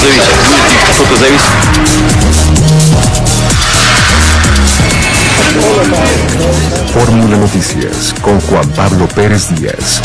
Fórmula Noticias con Juan Pablo Pérez Díaz.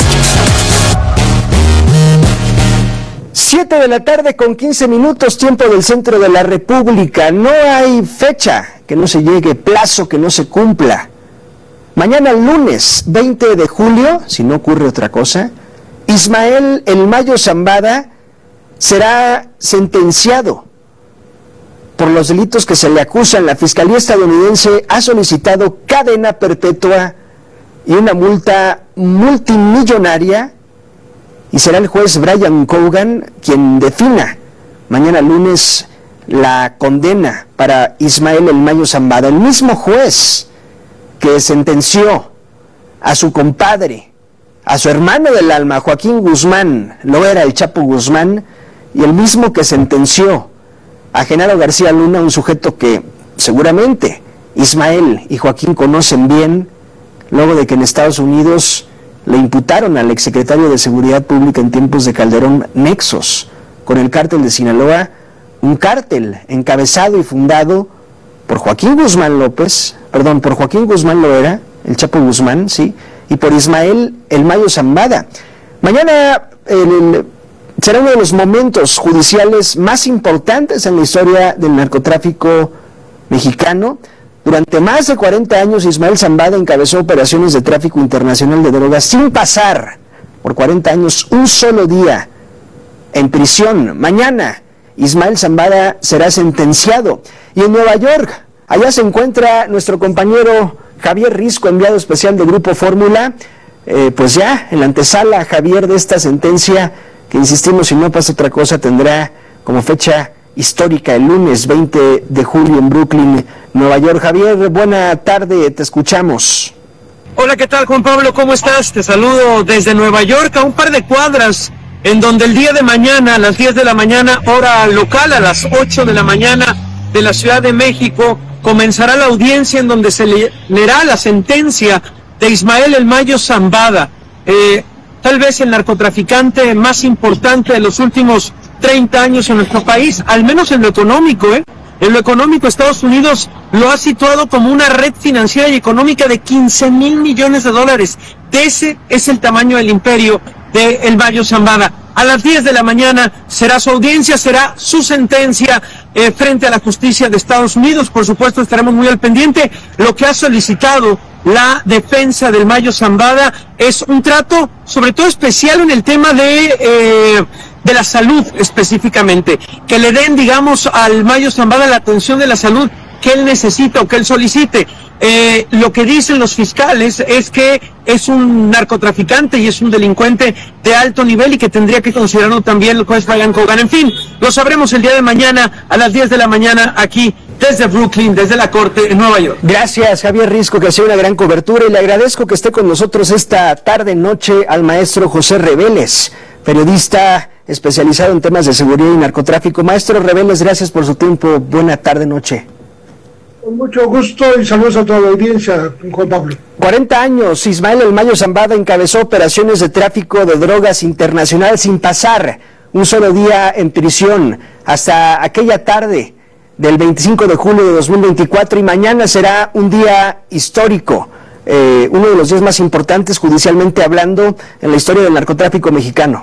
7:15 tiempo del centro de la República. No hay fecha que no se llegue, plazo que no se cumpla. Mañana lunes 20 de julio, si no ocurre otra cosa, Ismael El Mayo Zambada será sentenciado por los delitos que se le acusan. La Fiscalía estadounidense ha solicitado cadena perpetua y una multa multimillonaria, y será el juez Brian Cogan quien defina mañana lunes la condena para Ismael El Mayo Zambada. El mismo juez que sentenció a su compadre, a su hermano del alma, Joaquín Guzmán, lo era el Chapo Guzmán, y el mismo que sentenció a Genaro García Luna, un sujeto que seguramente Ismael y Joaquín conocen bien, luego de que en Estados Unidos le imputaron al exsecretario de Seguridad Pública en tiempos de Calderón nexos con el cártel de Sinaloa, un cártel encabezado y fundado por Joaquín Guzmán Loera, el Chapo Guzmán, sí, y por Ismael El Mayo Zambada. Mañana será uno de los momentos judiciales más importantes en la historia del narcotráfico mexicano. Durante más de 40 años, Ismael Zambada encabezó operaciones de tráfico internacional de drogas sin pasar por 40 años un solo día en prisión. Mañana, Ismael Zambada será sentenciado. Y en Nueva York, allá se encuentra nuestro compañero Javier Risco, enviado especial de Grupo Fórmula. Pues ya, en la antesala, Javier, de esta sentencia, que insistimos, si no pasa otra cosa, tendrá como fecha histórica el lunes 20 de julio en Brooklyn, Nueva York. Javier, buena tarde, te escuchamos. Hola, ¿qué tal, Juan Pablo? ¿Cómo estás? Te saludo desde Nueva York, a un par de cuadras, en donde el día de mañana, a las 10 de la mañana, hora local, a las 8 de la mañana de la Ciudad de México, comenzará la audiencia en donde se leerá la sentencia de Ismael El Mayo Zambada, tal vez el narcotraficante más importante de los últimos 30 años en nuestro país, al menos en lo económico, En lo económico, Estados Unidos lo ha situado como una red financiera y económica de 15,000 millones de dólares. Ese es el tamaño del imperio de El Mayo Zambada. A las 10 de la mañana será su audiencia, será su sentencia frente a la justicia de Estados Unidos. Por supuesto, estaremos muy al pendiente. Lo que ha solicitado la defensa del Mayo Zambada es un trato, sobre todo especial en el tema de la salud específicamente, que le den, digamos, al Mayo Zambada la atención de la salud que él necesita o que él solicite. Lo que dicen los fiscales es que es un narcotraficante y es un delincuente de alto nivel y que tendría que considerarlo también el juez Brian Cogan. En fin, lo sabremos el día de mañana a las 10 de la mañana aquí desde Brooklyn, desde la Corte en Nueva York. Gracias, Javier Risco, que ha sido una gran cobertura, y le agradezco que esté con nosotros esta tarde-noche al maestro José Reveles, periodista especializado en temas de seguridad y narcotráfico. Maestro Reveles, gracias por su tiempo. Buena tarde-noche. Con mucho gusto y saludos a toda la audiencia, Juan Pablo. 40 años, Ismael El Mayo Zambada encabezó operaciones de tráfico de drogas internacional sin pasar un solo día en prisión, hasta aquella tarde del 25 de julio de 2024, y mañana será un día histórico, uno de los días más importantes judicialmente hablando en la historia del narcotráfico mexicano.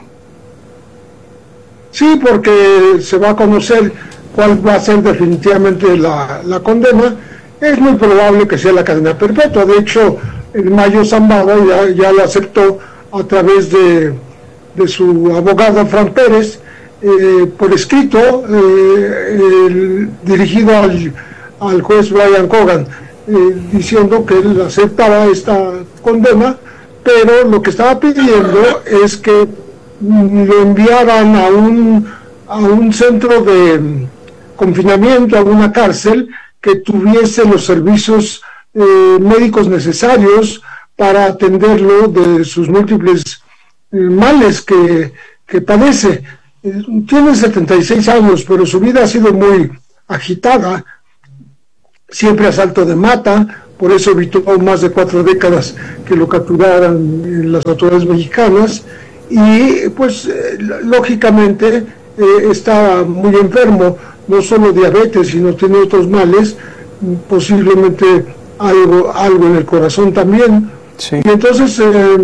Sí, porque se va a conocer cuál va a ser definitivamente la condena. Es muy probable que sea la cadena perpetua. De hecho, el Mayo Zambada ya lo aceptó a través de su abogado Frank Pérez, por escrito, dirigido al juez Brian Cogan, diciendo que él aceptaba esta condena, pero lo que estaba pidiendo es que lo enviaran a un centro de confinamiento, a una cárcel que tuviese los servicios médicos necesarios para atenderlo de sus múltiples males que padece. Tiene 76 años, pero su vida ha sido muy agitada, siempre a salto de mata, por eso evitó más de 4 décadas que lo capturaran las autoridades mexicanas, y pues lógicamente está muy enfermo, no solo diabetes, sino tiene otros males, posiblemente algo en el corazón también. Sí. Y entonces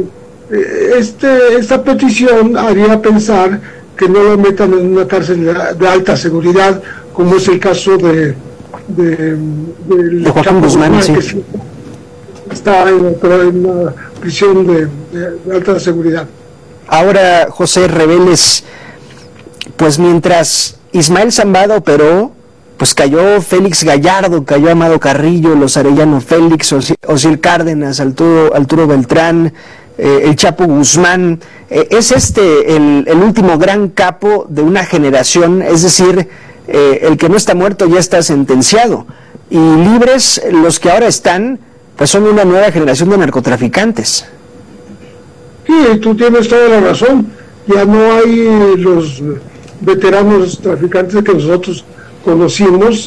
esta petición haría pensar que no lo metan en una cárcel de alta seguridad, como es el caso de Joaquín Guzmán, sí. que está en una prisión de alta seguridad. Ahora, José Reveles, pues mientras Ismael Zambada operó, pues cayó Félix Gallardo, cayó Amado Carrillo, los Arellano Félix, Osiel Cárdenas, Arturo Beltrán, el Chapo Guzmán. Es el último gran capo de una generación, es decir, el que no está muerto ya está sentenciado. Y libres los que ahora están, pues son una nueva generación de narcotraficantes. Sí, tú tienes toda la razón. Ya no hay los veteranos traficantes que nosotros conocimos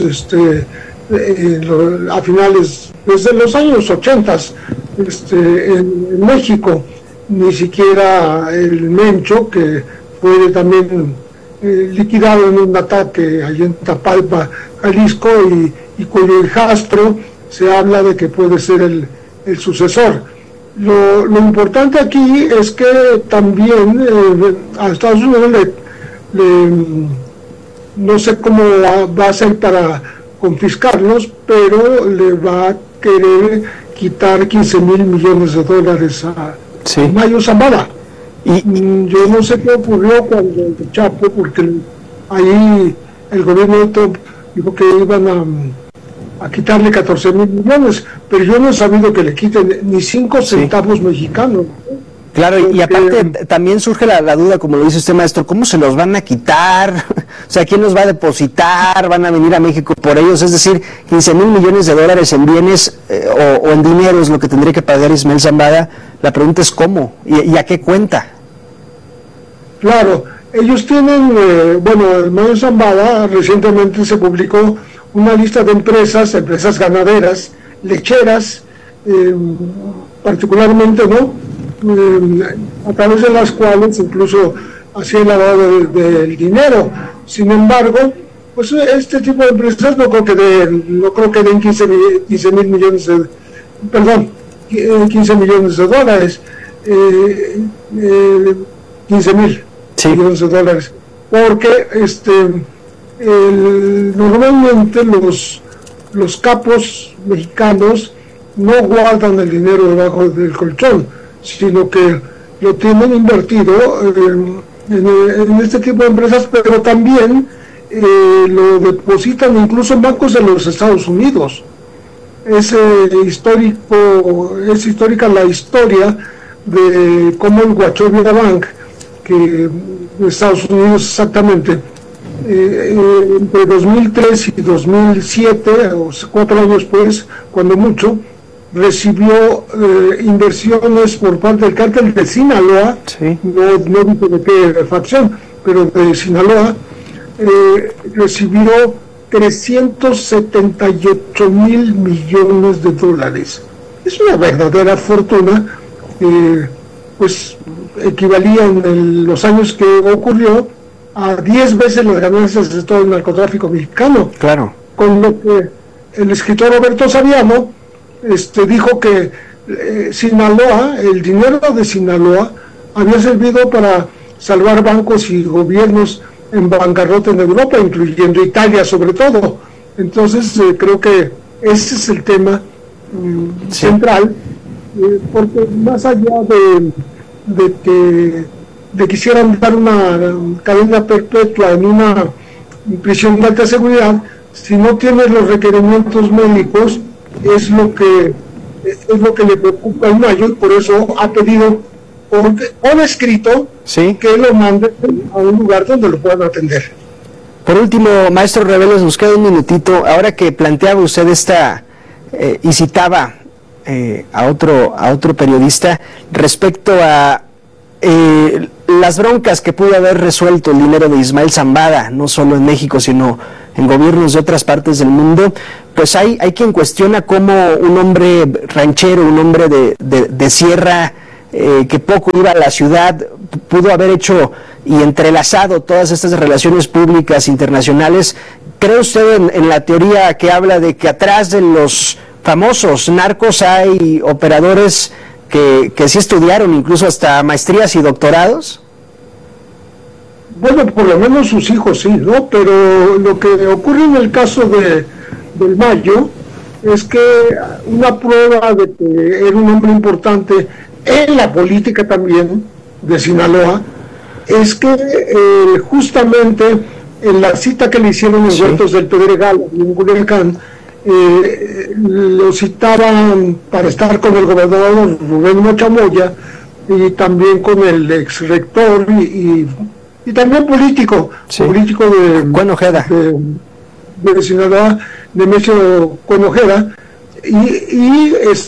a finales, desde los años 80 en México. Ni siquiera el Mencho, que fue también liquidado en un ataque allí en Tapalpa, Jalisco, y cuyo hijastro se habla de que puede ser el sucesor. Lo importante aquí es que también a Estados Unidos no sé cómo va a ser para confiscarlos, pero le va a querer quitar 15,000 millones de dólares a Mayo Zambada. Yo no sé qué ocurrió cuando el Chapo, porque ahí el gobierno de Trump dijo que iban a quitarle 14,000 millones, pero yo no he sabido que le quiten ni 5 centavos mexicanos. Claro, y aparte también surge la duda, como lo dice usted, maestro, ¿cómo se los van a quitar? O sea, ¿quién los va a depositar? ¿Van a venir a México por ellos? Es decir, 15,000 millones de dólares en bienes o en dinero es lo que tendría que pagar Ismael Zambada. La pregunta es ¿cómo? ¿Y a qué cuenta? Claro, ellos tienen, el Mayo Zambada recientemente se publicó una lista de empresas ganaderas, lecheras, particularmente, ¿no? A través de las cuales incluso hacía el lavado del dinero. Sin embargo, pues este tipo de empresas no creo que den 15 millones de dólares, 15,000 millones de dólares, porque normalmente los capos mexicanos no guardan el dinero debajo del colchón, sino que lo tienen invertido en este tipo de empresas, pero también lo depositan incluso en bancos de los Estados Unidos. Es histórica la historia de cómo el Wachovia Bank, que de Estados Unidos exactamente, entre 2003 y 2007, o 4 años después, cuando mucho, recibió inversiones por parte del cártel de Sinaloa, no dice de qué facción, pero de Sinaloa, recibió 378,000 millones de dólares. Es una verdadera fortuna, pues equivalía en los años que ocurrió a 10 veces las ganancias de todo el narcotráfico mexicano. Claro. Con lo que el escritor Roberto Saviano dijo que Sinaloa, el dinero de Sinaloa, había servido para salvar bancos y gobiernos en bancarrota en Europa, incluyendo Italia sobre todo. Entonces creo que ese es el tema central, porque más allá de que quisieran dar una cadena perpetua en una prisión de alta seguridad, si no tienes los requerimientos médicos, es lo que le preocupa al Mayo, y por eso ha pedido por escrito que lo manden a un lugar donde lo puedan atender. Por último, maestro Reveles, nos queda un minutito. Ahora que planteaba usted y citaba a otro periodista respecto a las broncas que pudo haber resuelto el dinero de Ismael Zambada, no solo en México, sino en gobiernos de otras partes del mundo, pues hay quien cuestiona cómo un hombre ranchero, un hombre de sierra, que poco iba a la ciudad, pudo haber hecho y entrelazado todas estas relaciones públicas internacionales. ¿Cree usted en la teoría que habla de que atrás de los famosos narcos hay operadores que sí estudiaron incluso hasta maestrías y doctorados? Bueno, por lo menos sus hijos sí, ¿no? Pero lo que ocurre en el caso del Mayo es que una prueba de que era un hombre importante en la política también de Sinaloa es que justamente en la cita que le hicieron en Huertos del Pedregal, en Culiacán, lo citaban para estar con el gobernador Rubén Mochamoya y también con el ex rector y también político de Cuen Ojeda, de Sinaloa, Nemesio Cuen Ojeda, y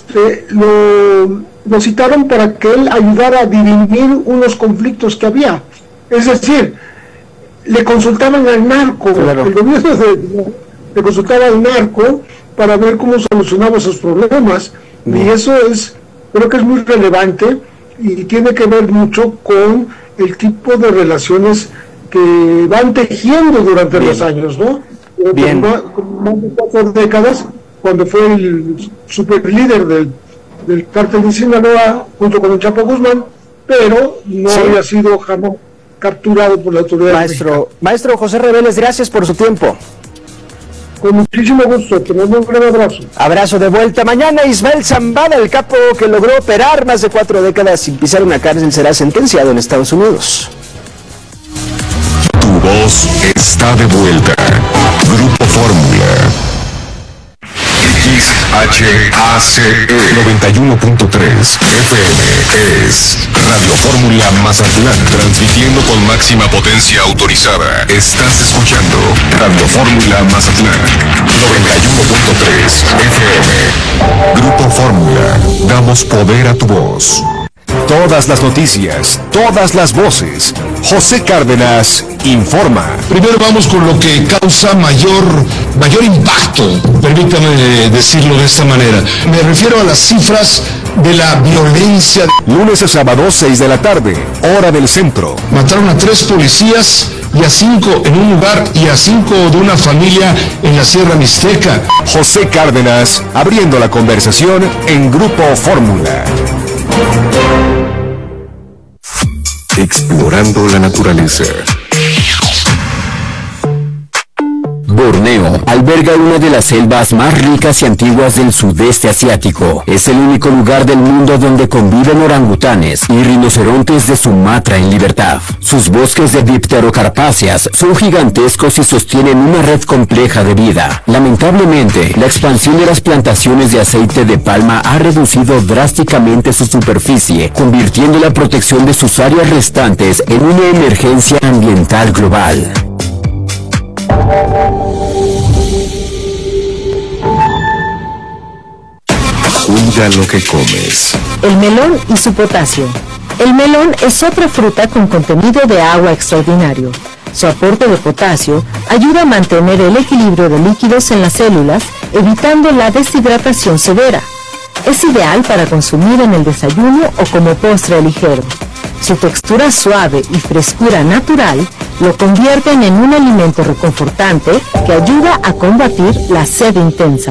lo citaron para que él ayudara a dirimir unos conflictos que había. Es decir, le consultaban al narco, el gobierno le consultaba al narco para ver cómo solucionaba esos problemas, y eso creo que es muy relevante y tiene que ver mucho con el tipo de relaciones que van tejiendo durante los años, ¿no? Más de 4 décadas, cuando fue el superlíder del cártel de Sinaloa, junto con el Chapo Guzmán, pero no había sido jamás capturado por la autoridad. Maestro José Reveles, gracias por su tiempo. Con muchísimo gusto, te mando un gran abrazo. Abrazo de vuelta. Mañana Ismael Zambada, el capo que logró operar más de 4 décadas sin pisar una cárcel, será sentenciado en Estados Unidos. Tu voz está de vuelta. Grupo Fórmula. XHACE 91.3 FM es Radio Fórmula Mazatlán, transmitiendo con máxima potencia autorizada. Estás escuchando Radio Fórmula Mazatlán 91.3 FM. Grupo Fórmula, damos poder a tu voz. Todas las noticias, todas las voces. José Cárdenas informa. Primero vamos con lo que causa mayor impacto, permítame decirlo de esta manera. Me refiero a las cifras de la violencia. Lunes a sábado, 6 de la tarde, hora del centro. Mataron a 3 policías y a 5 en un lugar y a 5 de una familia en la Sierra Mixteca. José Cárdenas abriendo la conversación en Grupo Fórmula. Explorando la naturaleza. Borneo alberga una de las selvas más ricas y antiguas del sudeste asiático. Es el único lugar del mundo donde conviven orangutanes y rinocerontes de Sumatra en libertad. Sus bosques de dipterocarpáceas son gigantescos y sostienen una red compleja de vida. Lamentablemente, la expansión de las plantaciones de aceite de palma ha reducido drásticamente su superficie, convirtiendo la protección de sus áreas restantes en una emergencia ambiental global. Cuida lo que comes. El melón y su potasio. El melón es otra fruta con contenido de agua extraordinario. Su aporte de potasio ayuda a mantener el equilibrio de líquidos en las células, evitando la deshidratación severa. Es ideal para consumir en el desayuno o como postre ligero. Su textura suave y frescura natural lo convierten en un alimento reconfortante que ayuda a combatir la sed intensa.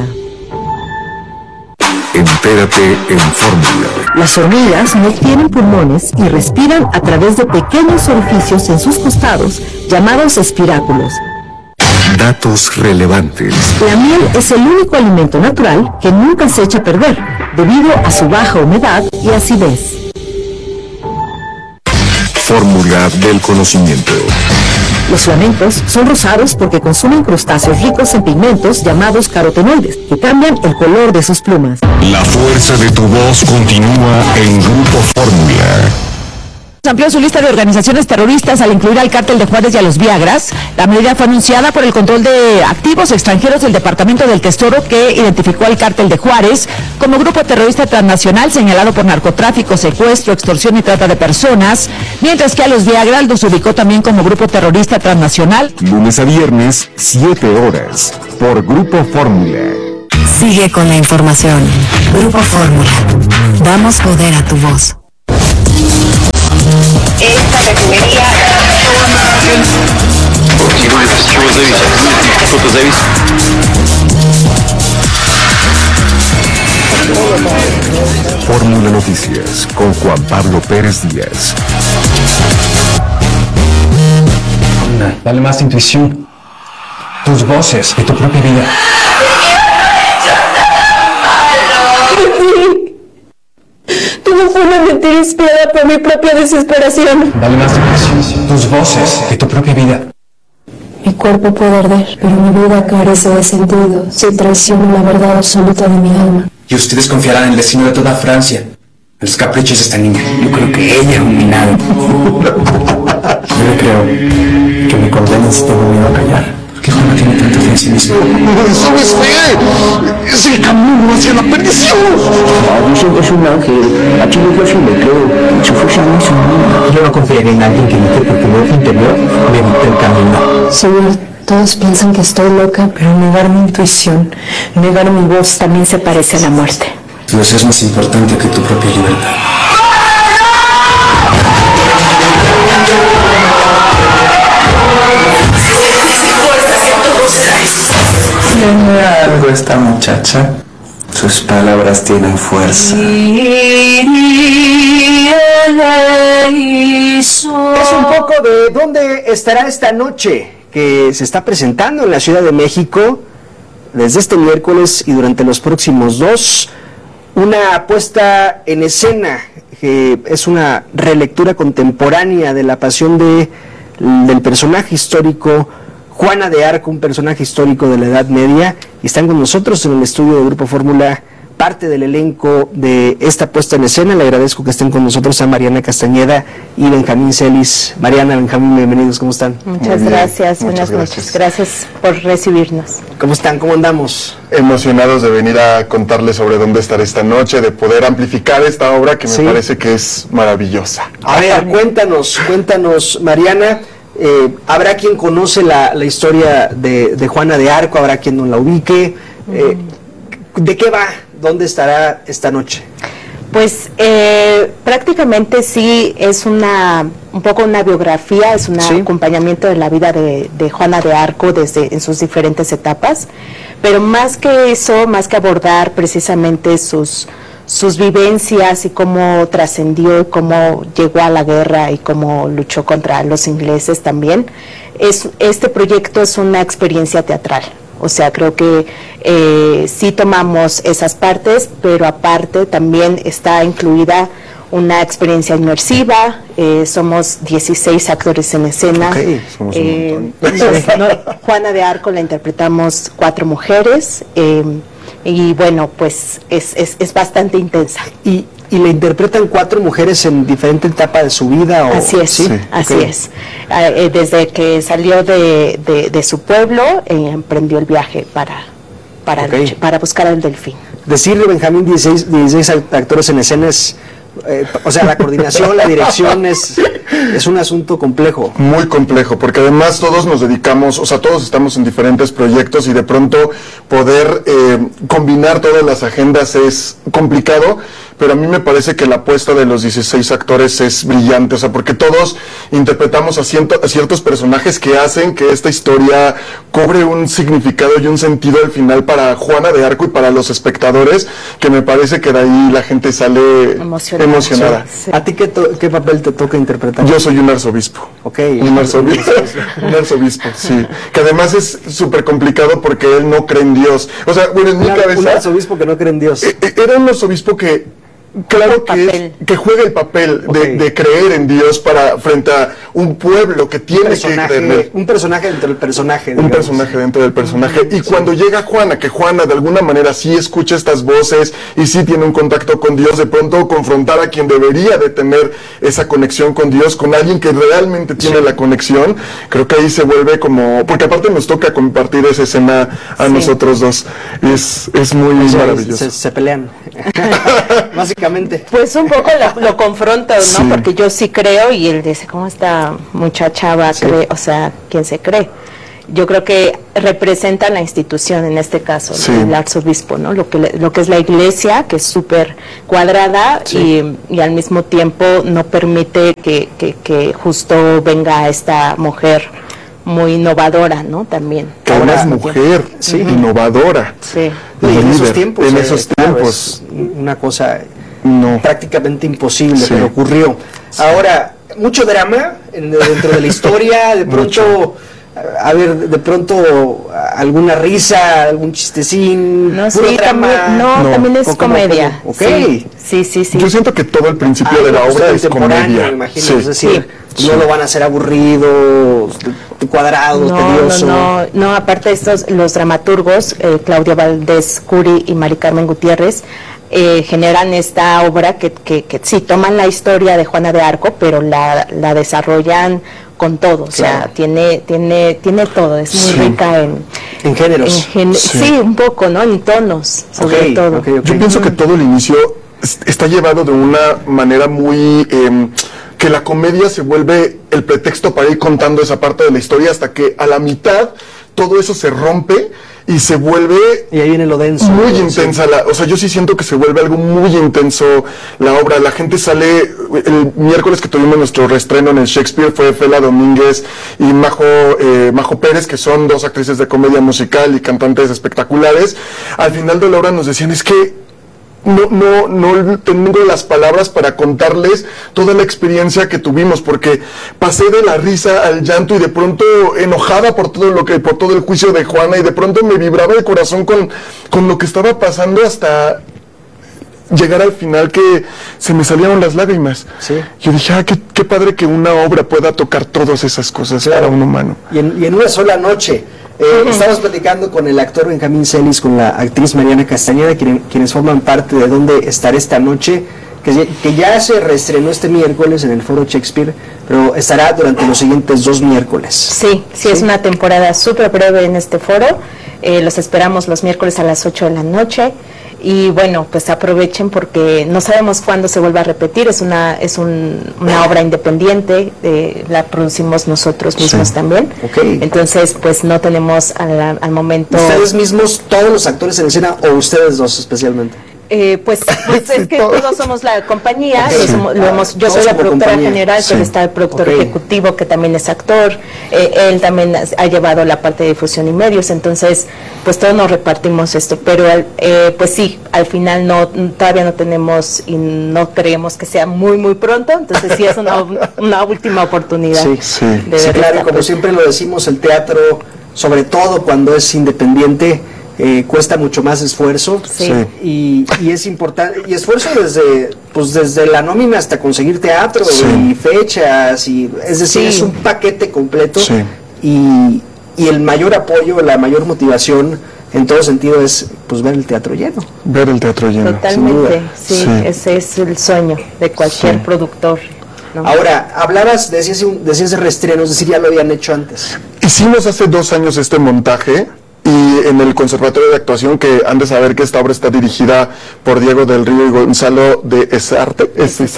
Entérate en Fórmula. Las hormigas no tienen pulmones y respiran a través de pequeños orificios en sus costados, llamados espiráculos. Datos relevantes. La miel es el único alimento natural que nunca se echa a perder, debido a su baja humedad y acidez. Fórmula del conocimiento. Los flamencos son rosados porque consumen crustáceos ricos en pigmentos llamados carotenoides, que cambian el color de sus plumas. La fuerza de tu voz continúa en Grupo Fórmula. Amplió su lista de organizaciones terroristas al incluir al Cártel de Juárez y a los Viagras. La medida fue anunciada por el control de activos extranjeros del Departamento del Tesoro, que identificó al Cártel de Juárez como grupo terrorista transnacional señalado por narcotráfico, secuestro, extorsión y trata de personas, mientras que a los Viagras los ubicó también como grupo terrorista transnacional. Lunes a viernes, 7 horas, por Grupo Fórmula. Sigue con la información. Grupo Fórmula. Damos poder a tu voz. esta refinería. Fórmula Noticias con Juan Pablo Pérez Díaz. Dale más intuición. Tus voces y tu propia vida. Todo fue una mentira inspirada por mi propia desesperación. Dale más intuición. Tus voces y tu propia vida. Mi cuerpo puede arder, pero mi vida carece de sentido si traiciono la verdad absoluta de mi alma. Y ustedes confiarán en el destino de toda Francia, en los caprichos de esta niña. Yo creo que ella es un minado. Yo creo que mi condena se tengo miedo a callar. Porque Juana tiene tanta fe en sí misma. ¿Sabes qué? Es el camino hacia la perdición. Dicen que es un ángel. A Chile yo sí me creo. Su fuerza no es humana. Yo no confiaré en alguien que luche porque mi interior me dicta el camino. Señor, todos piensan que estoy loca, pero negar mi intuición, negar mi voz también se parece a la muerte. Dios es más importante que tu propia libertad. Tiene algo esta muchacha. Sus palabras tienen fuerza. Es un poco de dónde estará esta noche que se está presentando en la Ciudad de México desde este miércoles y durante los próximos 2, una puesta en escena que es una relectura contemporánea de la pasión del personaje histórico Juana de Arco, un personaje histórico de la Edad Media, y están con nosotros en el estudio de Grupo Fórmula parte del elenco de esta puesta en escena. Le agradezco que estén con nosotros a Mariana Castañeda y Benjamín Celis. Mariana, Benjamín, bienvenidos, ¿cómo están? Muchas gracias, buenas noches. Gracias por recibirnos. ¿Cómo están? ¿Cómo andamos? Emocionados de venir a contarles sobre dónde estará esta noche, de poder amplificar esta obra que me parece que es maravillosa. A ver, cuéntanos, Mariana. Habrá quien conoce la historia de Juana de Arco, habrá quien no la ubique. ¿De qué va? ¿Dónde estará esta noche? Pues prácticamente sí es un poco una biografía, es un acompañamiento de la vida de Juana de Arco en sus diferentes etapas, pero más que eso, más que abordar precisamente sus vivencias y cómo trascendió y cómo llegó a la guerra y cómo luchó contra los ingleses también, este proyecto es una experiencia teatral. O sea, creo que sí tomamos esas partes, pero aparte también está incluida una experiencia inmersiva. Somos 16 actores en escena. Somos un montón. Juana de Arco la interpretamos 4 mujeres. Y bueno, pues es bastante intensa. ¿Y la interpretan 4 mujeres en diferente etapa de su vida? Así es, así es. Desde que salió de su pueblo, emprendió el viaje para buscar al delfín. Decirle, Benjamín, 16 actores en escena es... o sea, la coordinación, la dirección es un asunto complejo. Muy complejo, porque además todos nos dedicamos, o sea, todos estamos en diferentes proyectos y de pronto poder combinar todas las agendas es complicado, pero a mí me parece que la apuesta de los 16 actores es brillante, o sea, porque todos interpretamos a ciertos personajes que hacen que esta historia cobre un significado y un sentido al final para Juana de Arco y para los espectadores, que me parece que de ahí la gente sale emocionada. Sí. ¿A ti qué papel te toca interpretar? Yo soy un arzobispo. Un arzobispo, sí. Que además es súper complicado porque él no cree en Dios. O sea, bueno, en mi cabeza... Un arzobispo que no cree en Dios. Era un arzobispo que... Claro que juega el papel de creer en Dios frente a un pueblo que tiene que creer. Un personaje dentro del personaje. Un personaje dentro del personaje. Y cuando llega Juana, que Juana de alguna manera sí escucha estas voces y sí tiene un contacto con Dios, de pronto confrontar a quien debería de tener esa conexión con Dios, con alguien que realmente tiene la conexión, creo que ahí se vuelve como... Porque aparte nos toca compartir esa escena a nosotros dos. Es muy maravilloso. Se pelean. Básicamente. Pues un poco lo confronto, ¿no? Porque yo sí creo y él dice, ¿cómo esta muchacha va a creer? O sea, ¿quién se cree? yo creo que representa la institución en este caso, el arzobispo, ¿no? Lo que es la iglesia, que es súper cuadrada y al mismo tiempo no permite que justo venga esta mujer muy innovadora, ¿no? También. Que ahora es mujer, innovadora. Sí. Y en esos tiempos. En esos tiempos. Una cosa prácticamente imposible, pero ocurrió. Ahora, mucho drama dentro de la historia, de pronto... A ver, de pronto alguna risa, algún chistecín, también es comedia. Okay. Sí. Yo siento que todo el principio de la obra es comedia. Me imagino, es decir, no lo van a hacer aburrido, cuadrado, tedioso. No, aparte de estos, los dramaturgos, Claudia Valdés Curi y Mari Carmen Gutiérrez, generan esta obra que sí toman la historia de Juana de Arco, pero la desarrollan con todo, o sea, tiene todo, es muy rica en géneros. Sí, un poco, ¿no? En tonos, sobre todo. Yo pienso que todo el inicio está llevado de una manera muy... que la comedia se vuelve el pretexto para ir contando esa parte de la historia hasta que a la mitad todo eso se rompe y se vuelve... Y ahí viene lo denso. Muy intensa. O sea, yo sí siento que se vuelve algo muy intenso la obra. La gente sale... El miércoles que tuvimos nuestro reestreno en el Shakespeare fue Fela Domínguez y Majo Pérez, que son dos actrices de comedia musical y cantantes espectaculares. Al final de la obra nos decían, es que no tengo las palabras para contarles toda la experiencia que tuvimos, porque pasé de la risa al llanto y de pronto enojada por todo el juicio de Juana, y de pronto me vibraba el corazón con lo que estaba pasando hasta llegar al final que se me salieron las lágrimas. Yo dije, qué padre que una obra pueda tocar todas esas cosas para un humano. Y en una sola noche. Estamos platicando con el actor Benjamín Celis, con la actriz Mariana Castañeda, quienes forman parte de Dónde Estaré esta noche, que ya se reestrenó este miércoles en el Foro Shakespeare, pero estará durante los siguientes 2 miércoles. Sí, es una temporada súper breve en este foro. Los esperamos los miércoles a las 8 de la noche. Y bueno, pues aprovechen porque no sabemos cuándo se vuelva a repetir. Es una obra independiente, la producimos nosotros mismos también. Entonces, pues no tenemos al momento... ¿Ustedes mismos, todos los actores en escena, o ustedes dos especialmente? Pues es que todos somos la compañía, yo soy la productora general, pero está el productor ejecutivo que también es actor, él también ha llevado la parte de difusión y medios, entonces pues todos nos repartimos esto, pero pues sí, al final todavía no tenemos y no creemos que sea muy pronto, entonces sí es una última oportunidad. Sí, claro, y como siempre lo decimos, el teatro, sobre todo cuando es independiente, cuesta mucho más esfuerzo y es importante, y esfuerzo desde la nómina hasta conseguir teatro y fechas, es decir, es un paquete completo y el mayor apoyo, la mayor motivación en todo sentido es pues ver el teatro lleno. Ver el teatro lleno. Totalmente, ese es el sueño de cualquier productor. ¿No? Ahora, hablabas, decías de reestreno, es decir, ya lo habían hecho antes. Hicimos hace 2 años este montaje, y en el Conservatorio de Actuación, que han de saber que esta obra está dirigida por Diego del Río y Gonzalo de Esarte,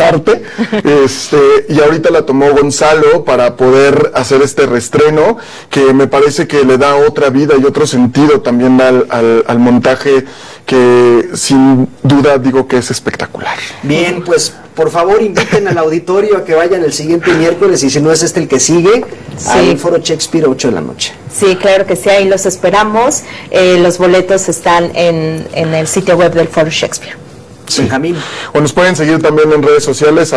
y ahorita la tomó Gonzalo para poder hacer este reestreno, que me parece que le da otra vida y otro sentido también al montaje, que sin duda digo que es espectacular. Bien, pues por favor inviten al auditorio a que vayan el siguiente miércoles, y si no es el que sigue, al Foro Shakespeare 8 de la noche. Sí, claro que sí, ahí los esperamos. Los boletos están en el sitio web del Foro Shakespeare. Benjamín. O nos pueden seguir también en redes sociales,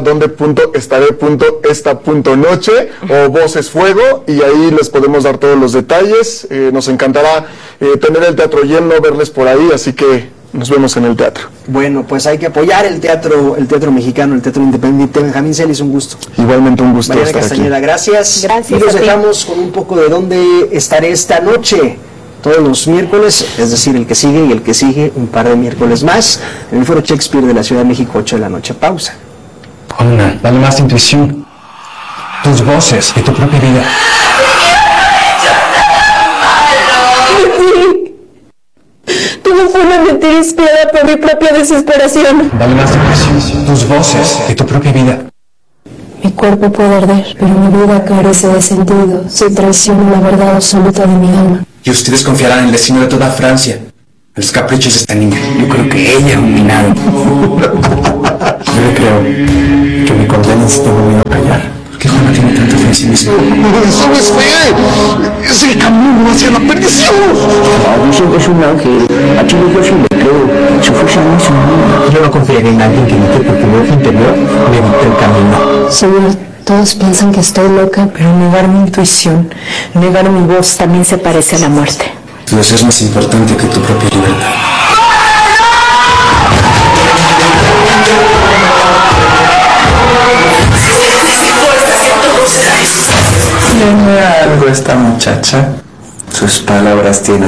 @donde.estaré.esta.noche o Voces Fuego, y ahí les podemos dar todos los detalles. Nos encantará tener el teatro lleno, verles por ahí, así que nos vemos en el teatro. Bueno, pues hay que apoyar el teatro mexicano, el teatro independiente. Benjamín Celis, un gusto. Igualmente un gusto Mariana estar Castañeda, aquí. gracias. Y nos dejamos con un poco de Dónde Estaré esta noche. Todos los miércoles, es decir, el que sigue y el que sigue, un par de miércoles más, en el Foro Shakespeare de la Ciudad de México, 8 de la noche. Pausa. Juana, dale más intuición. Tus voces y tu propia vida. Todo fue una mentira inspirada por mi propia desesperación. Dale más intuición. Tus voces y tu propia vida. Mi cuerpo puede arder, pero mi vida carece de sentido si traiciono la verdad absoluta de mi alma. Y ustedes confiarán en el destino de toda Francia, en los caprichos de esta niña. Yo creo que ella es un minado. Yo le creo que me condenan si tengo miedo a callar. ¿Por qué Juana tiene tanta fe en sí misma? ¡Eso no es fe! ¡Es el camino hacia la perdición! Dicen que es un ángel. Aquí yo sí le creo. Su fuerza no es humana. Yo no confiaré en alguien que luche porque mi ojo interior me dicta el camino. Señor, todos piensan que estoy loca, pero negar mi intuición, negar mi voz también se parece a la muerte. Tu deseo es más importante que tu propia libertad. Tiene algo esta muchacha. Sus palabras tienen